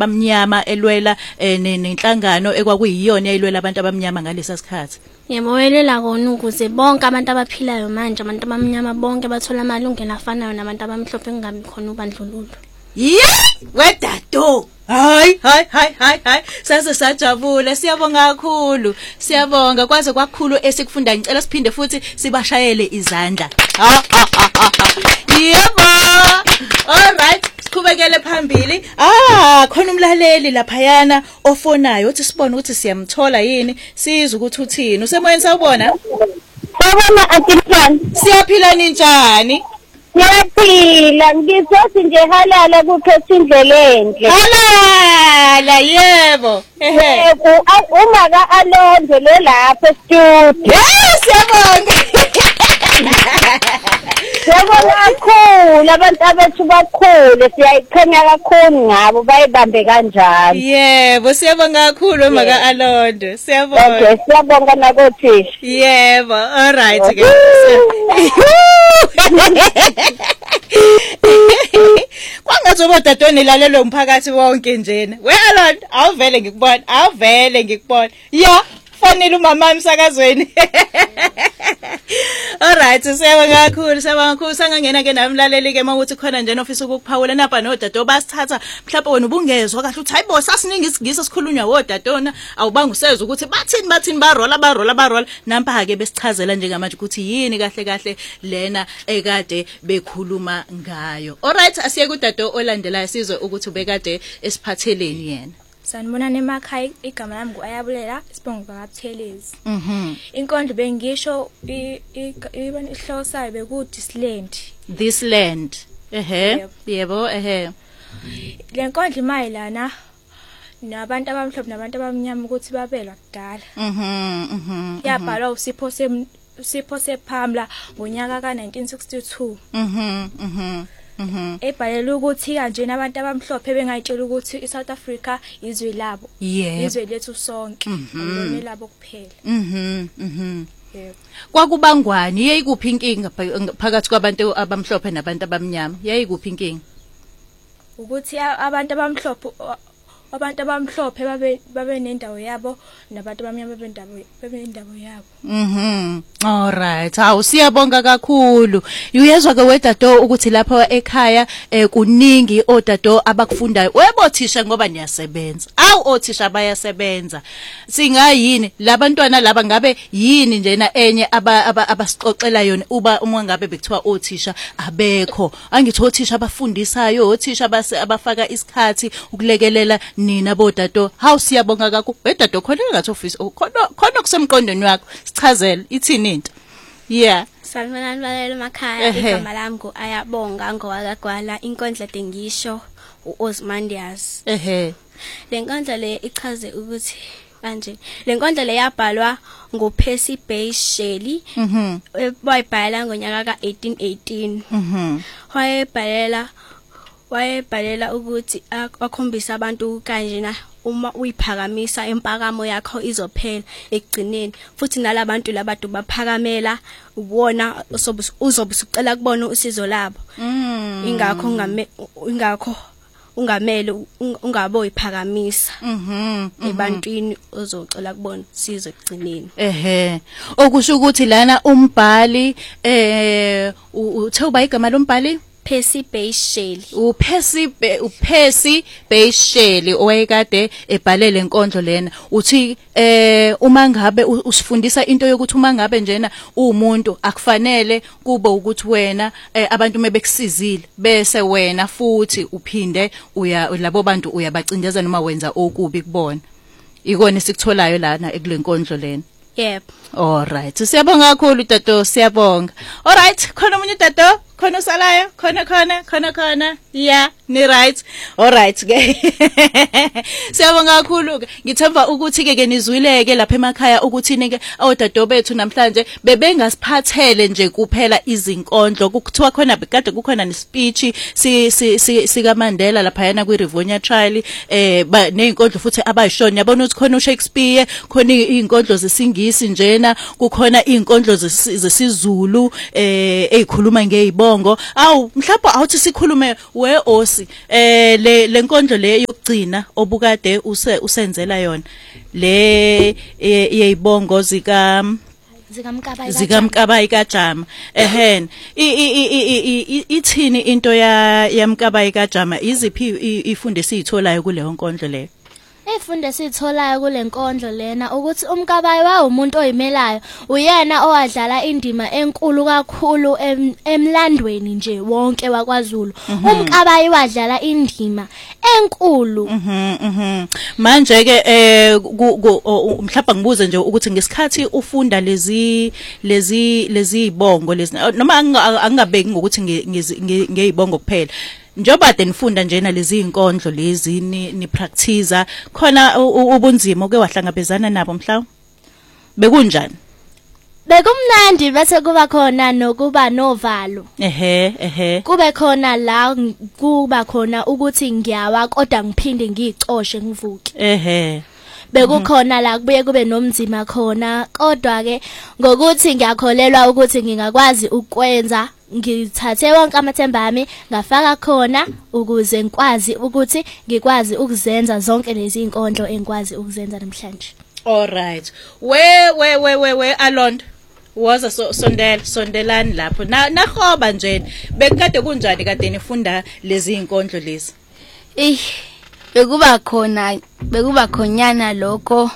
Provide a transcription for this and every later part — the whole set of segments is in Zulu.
bamnyama elwela nenhlangano ekwakuyiyona eyilwela abantu abamnyama ngalesa sikhathi. Yebo, welela kona ukuze bonke abantu abaphilayo manje abantu abamnyama bonke bathola amalungelo afanayo nabantu abamhlophe kungabi khona ubandlululo. Wedado. Hayi. Sase sajabule. Siyabonga kakhulu. Siyabonga kwaze kwakhulu esikufunda ngicela siphinde futhi sibashayele izandla. Yebo. All right. Siqhubekele phambili. Khona umlaleli laphayana ofonayo uthi sibone ukuthi siyamthola yini sizwe ukuthi uthini. Usemoyeni sawubona? Sawubona Atilani. Siyaphila ninjani? Ngiyaphila ngizothi nje halala kuphethe indlela enhle. Halala yebo. Yebo uma ka Alonzo lo lapha e-studio. Siyabonga. Siyabonga kakhulu abantu abathu bakhulu siyayiqhenya kakhulu ngabo bayibambe kanjalo. Yebo siyabonga kakhulu maka Alondo. Siyabonga. Okay siyabonga nakothisha. Yebo all right ke. Kwangathi bodadoni lalelo umphakathi wonke njena. We Alondo awuvele ngikubona. Ya fanele umama emsakazweni. Alright siyabonga kakhulu sangangena ke namlaleli ke mawuthi khona nje ofisa ukukuphawula napha nodado basithatha mhlawumbe wena ubungezwe kahle uthi hayibo sasiningi isigisi sikhulunywa wodadona awubanga usezwe ukuthi bathini barola nampa ke besichazela njengamanje ukuthi yini kahle lena ekade bekhuluma ngayo. Alright asiye kudado olandelayo sizwe ukuthi ubekade esiphatheleni yena. Sanibonani emakhaya igama lami nguAyabulela Sibongo kaButhelezi. Inkondlo bengisho isihloko sayo beku This land. Yebo Le nkondlo imayelana nabantu abamhlophe nabantu abamnyama ukuthi babelwa kudala. Yabhalwa uSipho Sephamla ngonyaka ka1962. Ebhalela ukuthi kanje nabantu abamhlophe bengayitshela ukuthi iSouth Africa izwe labo. Izwe lethu sonke. Ngone labo kuphela. Yebo. Kwakubangwani yayikuphi inkinga phakathi kwabantu abamhlophe nabantu abamnyama? Yayikuphi inkinga? Ukuthi abantu abamhlophe babe nendawo yabo nabantu abamnyama babe nendawo yabo. All right. Siyabonga kakhulu. Uyezwa ke wedado ukuthi lapha ekhaya kuningi odado abakufundayo. Webo thisha ngoba niyasebenza. Othisha bayasebenza. Singayini labantwana laba ngabe yini njena enye abasixoxela yona uma ngabe bekuthiwa othisha abekho. Angithi othisha abafundisayo, othisha abafaka isikhathi ukulekelela nina bodado. Siyabonga kakhulu. Wedado khona ngathi office khona kusemqondweni wakho. Sichazela ithini into? Yeah. Sanibonani balelo makhaya igama lami nguAyabonga ngowakagwala inkondlo dengisho uOsmandias. Le nkondlo le ichaze ukuthi manje le nkondlo le yabhalwa nguPercy Bay Shelley wayibhala ngonyaka ka1818. Wayebhalela ukuthi akhombisa abantu kanjena uma uyiphakamisa empakamo yakho izophela ekugcineni futhi nalabantu labadu baphakamela ubona uzobe usucela kubona usizo labo. Ingakho ungamele ungabe uyiphakamisa ebantwini ozocela kubona sizo ekugcineni. Okusho ukuthi lana umbhali uthe uba igama lombhali Percy Bay Shelley. uPercy Bay Shelley owayekade ebhalele inkondlo lena uthi uma ngabe usifundisa into yokuthi uma ngabe njena umuntu akufanele kube ukuthi wena abantu mebekusizile bese wena futhi uphinde labo bantu uyabacindeza noma wenza okubi kubona. Ikona esikutholayo lana ekulenkondlo lena. Yep. All right. Siyabonga kakhulu tato, siyabonga. All right, khona umunye tato, khona usalayo, khona. Yeah, ni right. All right ke. Siyabonga kakhulu ke. Ngithemba ukuthi ke nizwileke lapha emakhaya ukuthi nike odato bethu namhlanje bebengasiphathele nje kuphela izinkondlo. Kuthiwa khona bekade kukhona nespeech sika Mandela lapha yana kwi Rivonia trial neinkondlo futhi abayishona. Yabona ukuthi khona uShakespeare, khona izinkondlo zesingisi njena, kukhona izinkondlo zesiZulu ezikhuluma ngezibongo izibongo awu mhlawumbe awuthi sikhulume weosi le nkondlo le yokugcina obukade usenzela yona le yeyibongo zikamkabayi kaJama ithini into yamkabayi kaJama iziphi ifunde esizitholayo kuleyo nkondlo leyo Ifunde esitholayo kule nkondlo lena ukuthi uMkabayi umuntu oyimelayo uyena owadlala indima enkulu kakhulu emlandweni nje wonke wakwaZulu uMkabayi wadlala indima enkulu manje ke mhlawumbe ngibuze nje ukuthi ngesikhathi ufunda lezi ibongo lezi noma angingabeki ngokuthi ngeyibongo kuphela njoba nifunda njena lezi inkondlo lezi ni practice khona ubunzima oke wahlangabezana nabo mhlawumbe bekunjani bekumnandi bese kuba khona nokuba novalo kube khona la kuba khona ukuthi ngiyawa kodwa ngiphinde ngicoshe ngivuke bekukhona la kubuye kube nomzima khona kodwa ke ngokuthi ngiyakholelwa ukuthi ngingakwazi ukwenza ngithathe wonke amathemba ami ngafaka khona ukuze ngikwazi ukuthi ngikwazi ukuzenza zonke lezi inkondlo engikwazi ukuzenza namhlanje. All right. We Alondo waza sondelani lapho. Nahoba nje bekade kunjani kade nifunda lezi inkondlo lezi? Bekuba khonyana lokho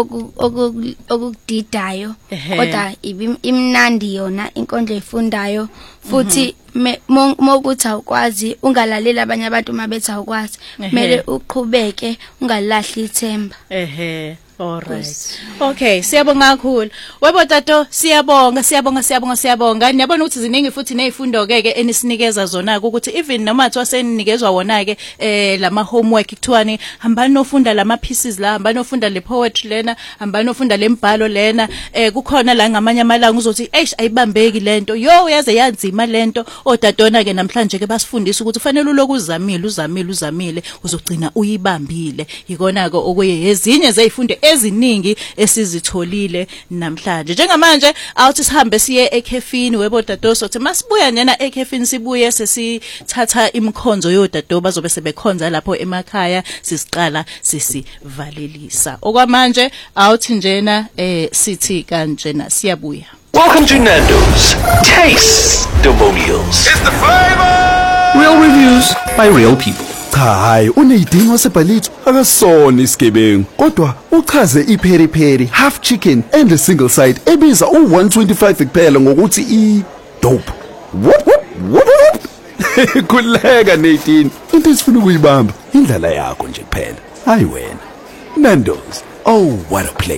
okudidayo kodwa imnandi yona inkondlo efundayo futhi mokuthi awukwazi ungalalela abanye abantu mabethi awukwazi kumele uqhubeke ungalahli ithemba All right. Okay, siyabonga kakhulu. Webo tato, siyabonga. Niyabona ukuthi ziningi futhi nezifundo ke enisinikeza zona ukuthi even noma thiwa senikezwa wona ke lama homework kuthiwani hambani nofunda lama pieces la, hambani nofunda le poetry lena, hambani nofunda lembhalo lena, kukhona la ngamanye amalanga uzothi eish ayibambeki lento. Yo uyaze yanzima lento. Otatona ke namhlanje ke basifundisa ukuthi kufanele uloku uzamile uzogcina uyibambile. Yikona ke okuye ezinye zezifundo eziningi esizitholile namhlanje njengamanje awuthi sihambe siye ekhefini webo tato sothi masibuya njena ekhefini sibuye sesithatha imkhonzo yodato bazobe sebekhonza lapho emakhaya sisiqala sisivalelisa okwamanje awuthi njena sithi kanjena siyabuya. Welcome to Nando's Taste Domonials. It's the flavor. Real reviews by real people. Cha hayi uneyidingo sebhalitho akasona isigebengu kodwa uchaze iPeri half chicken and a single side ebiza u125 kuphela ngokuthi dope. What? Kuleka Nadine into esifuna ukuyibamba indlela yakho nje kuphela hayi wena Nando's oh what a place.